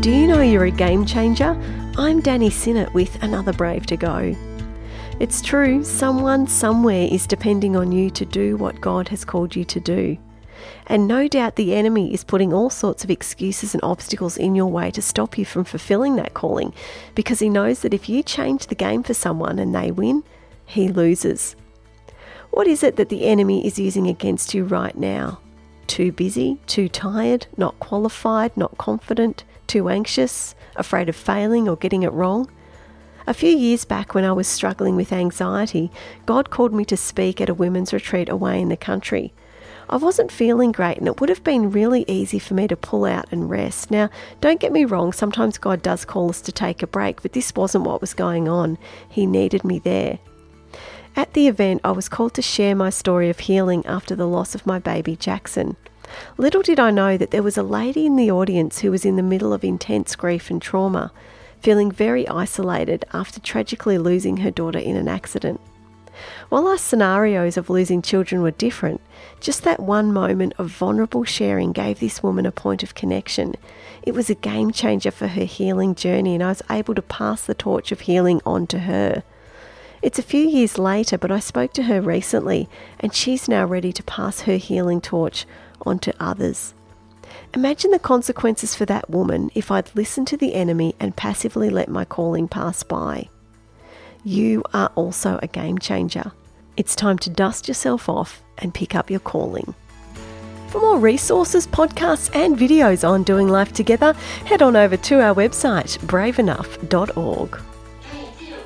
Do you know you're a game changer? I'm Danny Sinnott with another Brave to Go. It's true, someone somewhere is depending on you to do what God has called you to do. And no doubt the enemy is putting all sorts of excuses and obstacles in your way to stop you from fulfilling that calling, because he knows that if you change the game for someone and they win, he loses. What is it that the enemy is using against you right now? Too busy, too tired, not qualified, not confident, too anxious, afraid of failing or getting it wrong? A few years back when I was struggling with anxiety, God called me to speak at a women's retreat away in the country. I wasn't feeling great and it would have been really easy for me to pull out and rest. Now, don't get me wrong, sometimes God does call us to take a break, but this wasn't what was going on. He needed me there. At the event, I was called to share my story of healing after the loss of my baby Jackson. Little did I know that there was a lady in the audience who was in the middle of intense grief and trauma, feeling very isolated after tragically losing her daughter in an accident. While our scenarios of losing children were different, just that one moment of vulnerable sharing gave this woman a point of connection. It was a game changer for her healing journey, and I was able to pass the torch of healing on to her. It's a few years later, but I spoke to her recently, and she's now ready to pass her healing torch on to others. Imagine the consequences for that woman if I'd listened to the enemy and passively let my calling pass by. You are also a game changer. It's time to dust yourself off and pick up your calling. For more resources, podcasts and videos on doing life together, head on over to our website, braveenough.org.